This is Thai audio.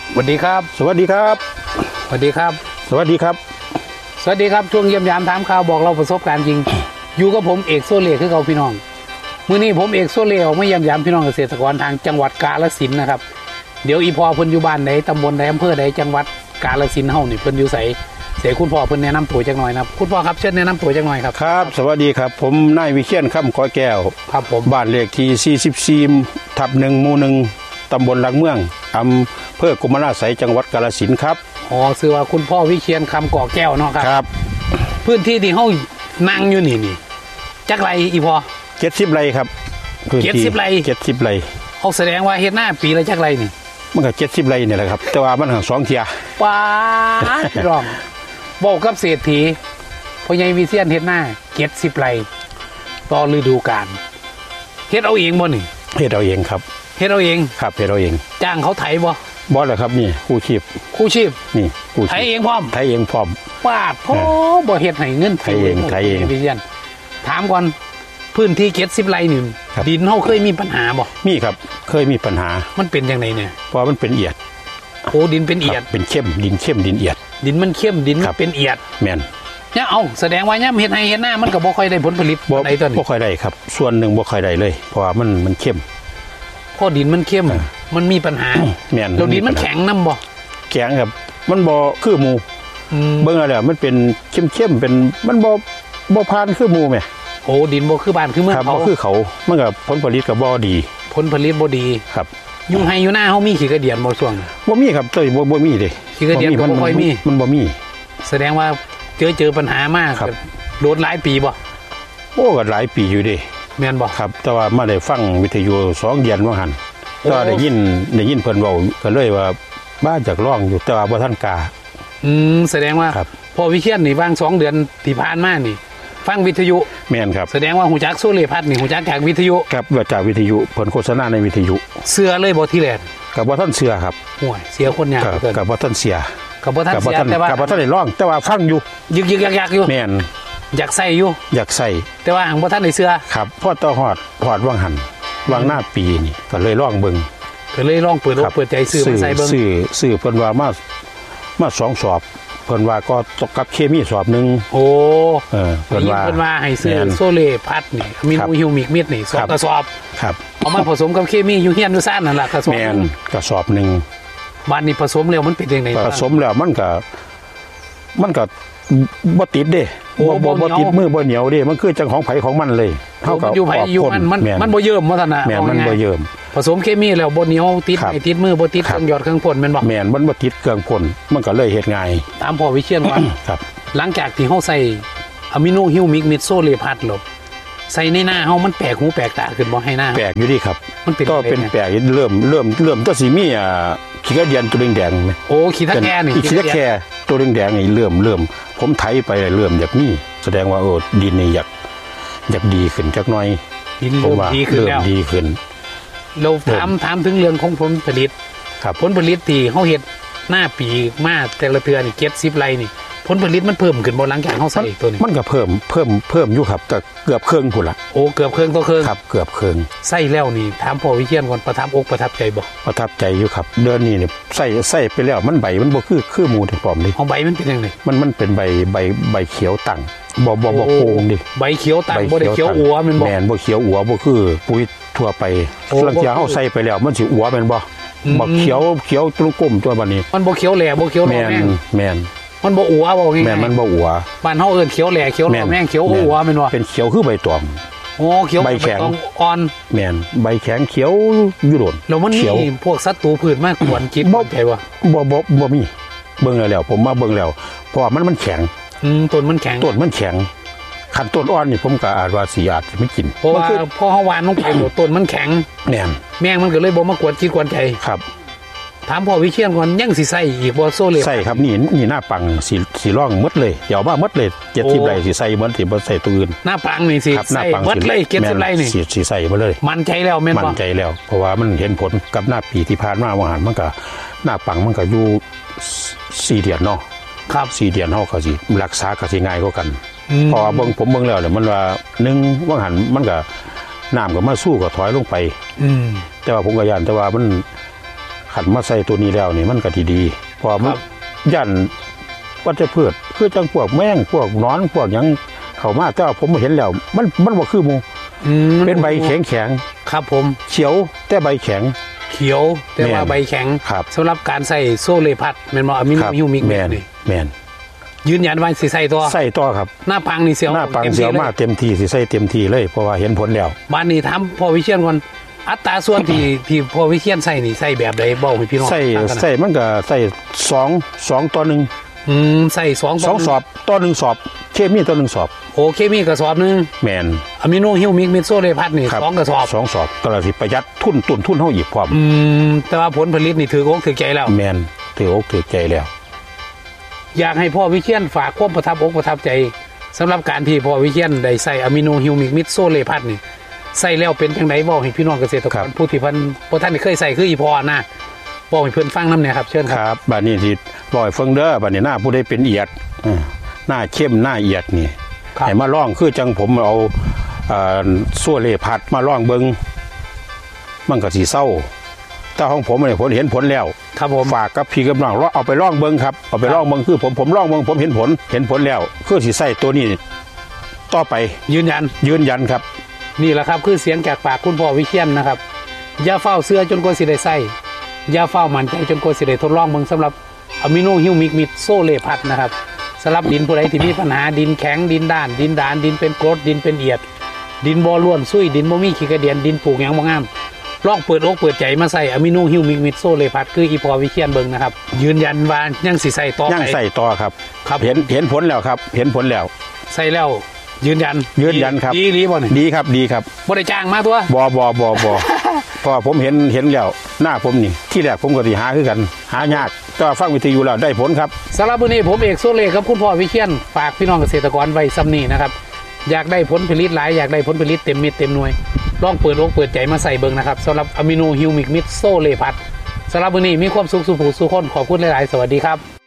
สวัสดีครับสวัสดีครับสวัสดีครับสวัสดีครับสวัสดีครับช่วงเยี่ยมยามถามข่าวบอกเราประสบการณ์จริง อยู่กับผมเอกโซเล่คือเขาพี่น้องมื้อนี้ผมเอกโซเล่ออกมาเยี่ยมยามพี่น้องเกษตรกรทางจังหวัดกาฬสินธุ์นะครับเดี๋ยวอีพ่อเพิ่นอยู่บ้านใดตำบลใดอำเภอใดจังหวัดกาฬสินธุ์เฮานี่เพิ่นอยู่ไสเสียคุณพ่อเพิ่นแนะนำตัวจักหน่อยนะครับคุณพ่อครับเชิญแนะนำตัวจักหน่อยครับครับสวัสดีครับผมนายวิเชียรค่ำขอแก้วครับผมบ้านเลขที่44/1หมู่1ตำบลหลักเมืองอำเภอกรมราชไสยจังหวัดกาฬสินธุ์ครับอ๋อชื่อว่าคุณพ่อวิเชียรคำก่อแก้วเนาะครับครับพื้นที่ที่เฮานั่งอยู่นี่จักไรอีพ่อ 70 ไร่ครับ 70 ไร่ 70 ไร่เขาแสดงว่าเฮ็ดหน้าปีละจักไรนี่มันก็70 ไร่นี่แหละครับแต่ว่ามัน2 เที่ยป้าร้องบอกกับเศรษฐีพ่อใหญ่วิเชียรเฮ็ดหน้า70 ไร่ต่อฤดูกาลเฮ็ดเอาเองบ่นี่เฮ็ดเอาเองครับเฮ็ดเอาเองครับเฮ็ดเอาเองจ้างเขาไถบ่บ่เลยครับนี่คู่ชีพนี่คู่ชีพไถเองพร้อมไถเองพร้อมป้าโธ่บ่เฮ็ดให้เงินไถเองวิเชียรถามก่อนพื้นที่70 ไร่นี่ดินเฮาเคยมีปัญหาบ่มีครับเคยมีปัญหามันเป็นจังได๋เนี่ยเพราะมันเป็นเอียดโอ้ดินเป็นเอียดเป็นเข้มดินเข้มดินเอียดดินมันเข้มดินมันเป็นเอียดแม่นเนี่ยเอาแสดงว่าเนี่ยเฮ็ดให้เฮ็ดหน้ามันก็บ่ค่อยได้ผลผลิตใดต้นบ่ค่อยได้ครับส่วนหนึ่งบ่ค่อยได้เลยเพราะว่ามันเข้มพอดินมันเข้มมันมีปัญหาแม่นแล้วดินมันแข็งนำบ่แข็งครับมันบ่คือหมู่เบิ่งแล้วมันเป็นเข้มๆเป็นมันบ่ผ่านคือหมู่แม่โอ้ดินบ่คือบ้านคือเมืองเขาบ่คือเขามันก็ผลผลิตก็บ่ดีผลผลิตบ่ดีครับอยู่ให้อยู่หน้าเฮามีขี้กระเดียนบ่ช่วงบ่มีครับเต้ยบ่มีเด้ขี้กระเดียนก็บ่ค่อยมีมันบ่มีแสดงว่าเจอปัญหามากโดนหลายปีบ่โอ้ก็หลายปีอยู่เด้แม่นบ่ครับแต่ว่ามาได้ฟังวิทยุ2 เดือนว่าหั่นก็ได้ยินเพิ่นเว้าก็เลยว่าบ้านจากร้องอยู่แต่ว่าบ่ทันกล้าแสดงว่าพอวิเชียรนี่วาง2 เดือนที่ผ่านมานี่ฟังวิทยุแม่นครับแสดงว่าหูจักโซเลพัดนี่หูจักจากวิทยุครับว่าจากวิทยุเพิ่นโฆษณาในวิทยุเสื้อเลยบ่ที่แรกก็บ่ทันเชื่อครับโอ้ยเสียคนยากก็บ่ทันเสียก็บ่ทันเสียแต่ว่าก็บ่ทันได้ร้องแต่ว่าฟังอยู่ยึกยักอยู่แม่นอยากใส่อยู่อยากใส่แต่ว่าบ่ทันได้เสื้อครับพอต่อฮอดวังหันวังหน้าปีนี่ก็เลยร้องเบิ่งก็เลยลองเปิดอกเปิดใจซื้อมาใส่เบิ่งซื้อเพิ่นว่ามา2 สอบเพิ่นว่าก็ตกกับเคมีสอบนึงโอ้เพิ่นว่าให้ซื้อโซเลพัดนี่มีฮิวมิกมิดนี่2 กระสอบครับเอามาผสมกับเคมีอยู่เฮียนอยู่ซ่านนั่นล่ะกระสอบแม่นกระสอบนึงบัดนี้ผสมแล้วมันเป็นจังได๋ผสมแล้วมันก็บ่ติดเด้บ่ติดมือบ่เหนียวเด้มันคือจังของไผของมันเลยเท่ากับอยู่ไผอยู่มันบ่เยิ่มว่าซั่นน่ะแม่นมันบ่เยิ่มผสมเคมีแล้วบ่เหนียวติดไม่ติดมือบ่ติดเครื่องหยอดเครื่องพ่นแม่นบ่แม่นมันบ่ติดเครื่องพ่นมันก็เลยเฮ็ดง่ายตามพ่อวิเชียรว่าครับหลังจากที่เฮาใส่อะมิโนฮิวมิกมิดโซเลพัดลบใส่ในหน้าเฮามันแปลกหูแปลกตาขึ้นบ่ให้หน้าแปลกอยู่ดิครับมันเป็นก็เป็นแปลกเริ่มตัวสิมีขี้กระเดียนตัวแดงๆมั้ยโอ้ขี้ตะแกนี่ขี้ตะแกตัวแดงๆนี่เริ่มผมไถไปเริ่มอยากมีแสดงว่าดินนี่อยากดีขึ้นจักหน่อยดินเริ่มดีขึ้นแล้วดีขึ้นเราถามถึงเรื่องของผลผลิตครับผลผลิตที่เฮาเฮ็ดหน้าปีมาแต่ละเทื่อนี่70 ไร่นี่ผลผลิตมันเพิ่มขึ้นบ่หลังจากเฮาใส่ตัวนี้มันก็เพิ่มอยู่ครับก็เกือบครึ่งพุ่นล่ะโอ้เกือบครึ่งต่อครึ่งครับเกือบครึ่งใส่แล้วนี่ถามพ่อวิเชียรก่อนประทับใจบ่ประทับใจอยู่ครับเดือนนี้นี่ใส่ไปแล้วมันใบมันบ่คือหมู่ที่ปลอมดิเอาใบมันเป็นจังได๋มันเป็นใบเขียวตั้งบ่โกงดิใบเขียวตั้งบ่ได้เขียวอัวแม่นบ่แม่นบ่เขียวอัวบ่คือปุ๋ยทั่วไปหลังจากเฮาใส่ไปแล้วมันสิอัวแม่นบ่เขียวตรงกลมตัวบัดนี้มันบ่เขียวแหล่บ่เขียวแม่นมันบ่อัวบ่ง่ายแม่มันบ่อัวบ้านเฮาเอิ้นเขียวแหล่เขียวแม่งเขียวอัวแม่นบ่เป็นเขียวคือใบตองโอ้เขียวใบแข็งอ่อนแม่นใบแข็งเขียวอยู่โดนแล้วมันมีพวกศัตรูพืชมากกวนคิดบ่ใช่บ่มีเบิ่งแล้วผมมาเบิ่งแล้วเพราะว่ามันแข็งต้นมันแข็งคันต้นอ่อนนี่ผมก็อาจว่าสิอาจไม่กินเพราะว่าพอเฮาหวานลงไปต้นมันแข็งแม่นแม่งมันก็เลยบ่มากวนคิดกวนใจครับถามพ่อวิเชียรก่อนยังสิใส่อีกบ่โซเลใส่ครับนี่หน้าปังสิร่องหมดเลยเดี๋ยวว่าหมดเลย70 ไร่สิใส่เหมือนที่บ่ใส่ตัวอื่นหน้าปังนี่สิใส่หมดเลย70 ไร่นี่สิใส่มาเลยมั่นใจแล้วแม่นบ่มั่นใจแล้วเพราะว่ามันเห็นผลกับหน้าปีที่ผ่านมาว่าหันมันก็หน้าปังมันก็อยู่4 เดือนเนาะครับ 4 เดือนเฮาก็สิรักษาก็สิง่ายกว่ากันเพราะว่าผมเบิ่งแล้วเนี่ยมันว่า1ว่าหันมันก็น้ำก็มาสู้ก็ถอยลงไปแต่ว่าผมก็ย่านแต่ว่ามันขันมาใส่ตัวนี้แล้วนี่มันก็ดีเพอมันยันวัชพืชคือจังพวกแมงพวกหนอนพวกหยังเข้ามาแต่ว่าผมเห็นแล้วมันบ่คือหมูเป็นใบแข็งครับผมเขียวแต่ใบแข็งเขียวแต่ว่าแม่นใบแข็งครับสำหรับการใส่โซเลพัดแม่นบ่อะมิโนฮิวมิกแมนนี่แมนยืนยันว่าสิใส่ตัวใส่ต่อครับหน้าปังนี่เสียวหน้าปังต็เสียวที่ลมากเต็มที่สิใส่เต็มที่เลยเพราะว่าเห็นผลแล้วบ้านนี้ถามพ่อวิเชียนก่อนอัตราส่วนที่พ่อวิเชียนใส่นี่ใส่แบบใดบอกให้พี่น้องใส่ฟังกันนะใส่มันก็ใส่สองต่อหนึ่งใส่2 สองสอบต่อหนึ่งสอบเคมีต่อหนึ่งสอบโอเคมีกระสอบหนึงแมนอะมิโนฮิวมิกมิโซเลพัดนี่ครับ 2กระสอบสองสอบก็เลยสิประหยัดทุนเฮาอีกพร้อมแต่ว่าผลผลิตนี่ถืออกถือใจแล้วแมนถืออกถือใจแล้วอยากให้พ่อวิเชียนฝากความประทับอกประทับใจสำหรับการที่พ่อวิเชียนได้ใส่อะมิโนฮิวมิกมิโซเลพัดนี่ใส่แล้วเป็นจังไดบอกให้พี่น้องเกษตรกรผู้ที่เพิ่นบ่ทันได้เคยใส่คืออีพอนะบอกให้เพิ่นฟังนำเนี่ยครับเชิญคครับรับบัดนี้ที่บ่อยเฟิงเด้อบัดนี้หน้าผู้ใดเป็นเอียดหน้าเข้มหน้าเอียดนี่ครับให้มาล่องคือจังผมเอาซั่วเล่พัดมาล่องเบิงมันก็สิเศร้าแต่ของผมเนี่ยผมเห็นผลแล้วครับผมฝากกับพี่กับน้องเอาไปล่องเบิงครับเอาไปล่องเบิงคือผมล่องเบิงผมเห็นผลแล้วคือสิใส่ตัวนี้ต่อไปยืนยันยืนยันครับนี่แหละครับคือเสียงจากปากคุณพ่อวิเชียนนะครับอย่าเฝ้าเสื้อจนกว่าสิได้ใส่อย่าเฝ้ามั่นใจจนกว่าสิได้ทดลองเบิ่งสำหรับอะมิโนฮิวมิกมิดโซเลพัดนะครับสำหรับดินผู้ใดที่มีปัญหาดินแข็งดินด้านดินดานดินเป็นกรดดินเป็นเอียด ดินบ่ล้วนซุยดินบ่มีขี้กระเดียนดินปลูกหยังบ่งามลองเปิดอกเปิดใจมาใส่อะมิโนฮิวมิกมิดโซเลพัดคืออีพอวิเชียนเบิ่งนะครับยืนยันว่ายังสิใส่ต่อยังไปใส่ต่อครับครับเห็นผลแล้วครับ เห็นผลแล้วใส่แล้วยืนยันยืนยันครับดีหรือบ่นี่ดีครับดีครับบ่ได้จ้างมาตัวบเพราะว่าผมเห็นแล้วหน้าผมนี่ที่แรกผมก็สิหาคือกัน หายากแต่ว่าฟังวิทยุแล้วได้ผลครับสำหรับวันนี้ผมเอกโซเลกับคุณพ่อวิเชียนฝากพี่น้องเกษตรกรไว้ซ้ำนี้นะครับอยากได้ผลผลิตหลายอยากได้ผลผลิตเต็มเม็ดเต็มหน่วยลองเปิดอกเปิดใจมาใส่เบิ่งนะครับสำหรับอะมิโนฮิวมิกมิดโซเลพัดสำหรับวันนี้มีความสุขสุขสุขคนขอบคุณหลายๆสวัสดีครับ